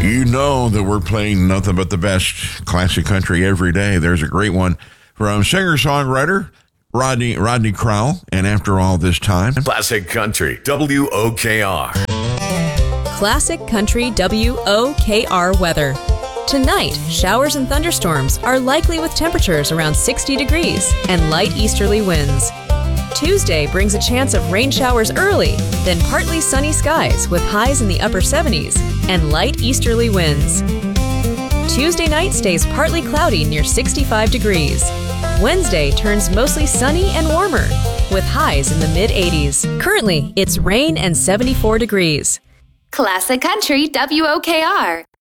You know that we're playing nothing but the best classic country every day. There's a great one from singer-songwriter Rodney Crowell, and After All This Time. Classic Country, WOKR. Classic Country WOKR weather. Tonight, showers and thunderstorms are likely with temperatures around 60 degrees and light easterly winds. Tuesday brings a chance of rain showers early, then partly sunny skies with highs in the upper 70s and light easterly winds. Tuesday night stays partly cloudy near 65 degrees. Wednesday turns mostly sunny and warmer with highs in the mid-80s. Currently, it's rain and 74 degrees. Classic Country WOKR.